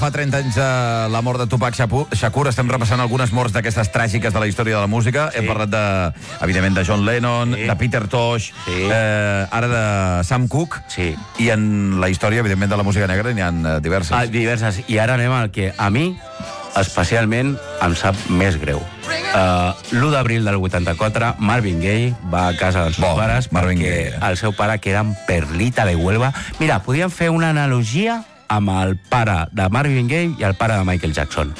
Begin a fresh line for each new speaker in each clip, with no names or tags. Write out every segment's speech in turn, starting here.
Fa 30 anys de la mort de Tupac Shakur, estem repassant algunes morts d'aquestes tràgiques de la història de la música. Hem parlat, evidentment, de John Lennon, de Peter Tosh, ara de Sam Cooke, i en la història, evidentment, de la música negra n'hi ha diverses.
Diverses. I ara anem al que a mi, especialment, em sap més greu. L'1 d'abril del 84, Marvin Gaye va a casa dels seus pares perquè el seu pare, que era en Perlita de Huelva... Mira, podíem fer una analogia amb el pare de Marvin Gaye i el pare de Michael Jackson.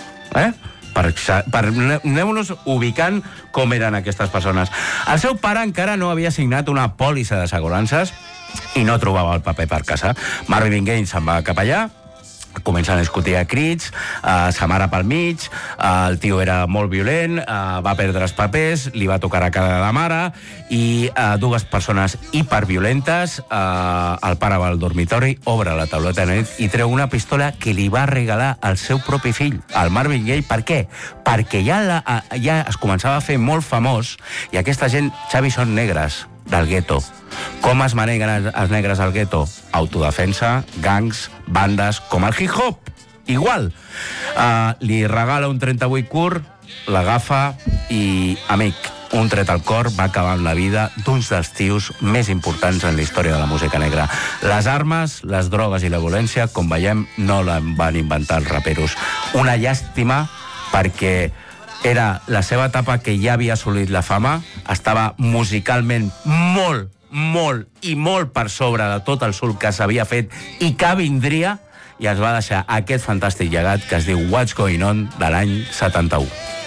Anem-nos ubicant com eren aquestes persones. El seu pare encara no havia signat una pòlissa d'assegurances i no trobava el paper per casa. Marvin Gaye se'n va cap allà, comencen a discutir a crits, sa mare pel mig, el tio era molt violent, va perdre els papers, li va tocar a cara de la mare, i dues persones hiperviolentes, el pare va al dormitori, obre la tauleta de nit i treu una pistola que li va regalar al seu propi fill, al Marvin Gaye. Per què? Perquè ja es començava a fer molt famós, i aquesta gent, Xavi, són negres del gueto. Com es maneguen els negres al gueto? Autodefensa, gangs, bandes, com el hip-hop. Igual. Li regala un 38 curt, l'agafa i, amic, un tret al cor, va acabar amb la vida d'uns dels tios més importants en la història de la música negra. Les armes, les drogues i la violència, com veiem, no la van inventar els raperos. Una llàstima perquè era la seva etapa que ja havia assolit la fama, estava musicalment molt per sobre de tot el sul que s'havia fet i que vindria, i ens va deixar aquest fantàstic llegat que es diu What's Going On, de l'any 71.